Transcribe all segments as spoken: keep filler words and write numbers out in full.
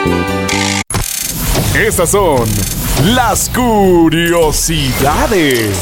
Estas son las curiosidades.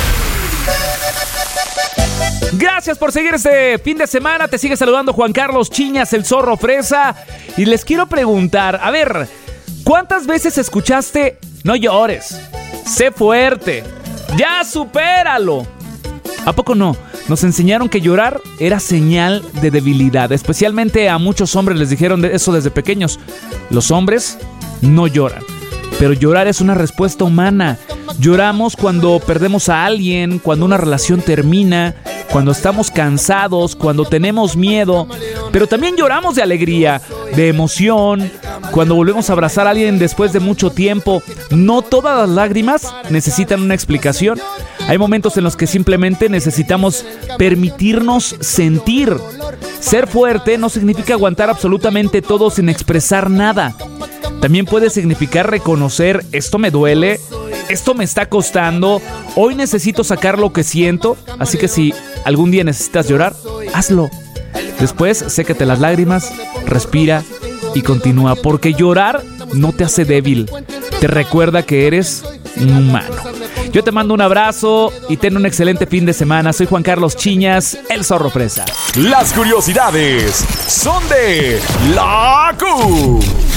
Gracias por seguir este fin de semana. Te sigue saludando Juan Carlos Chiñas, el Zorro Fresa. Y les quiero preguntar, a ver, ¿cuántas veces escuchaste no llores? Sé fuerte. Ya supéralo. ¿A poco no? Nos enseñaron que llorar era señal de debilidad. Especialmente a muchos hombres les dijeron eso desde pequeños. Los hombres no lloran. Pero llorar es una respuesta humana. Lloramos cuando perdemos a alguien, cuando una relación termina, cuando estamos cansados, cuando tenemos miedo. Pero también lloramos de alegría, de emoción, cuando volvemos a abrazar a alguien después de mucho tiempo. No todas las lágrimas necesitan una explicación. Hay momentos en los que simplemente necesitamos permitirnos sentir. Ser fuerte no significa aguantar absolutamente todo sin expresar nada. También puede significar reconocer, esto me duele, esto me está costando, hoy necesito sacar lo que siento, así que si algún día necesitas llorar, hazlo. Después, sécate las lágrimas, respira y continúa, porque llorar no te hace débil, te recuerda que eres un humano. Yo te mando un abrazo y ten un excelente fin de semana. Soy Juan Carlos Chiñas, el Zorro Fresa. Las curiosidades son de la Q.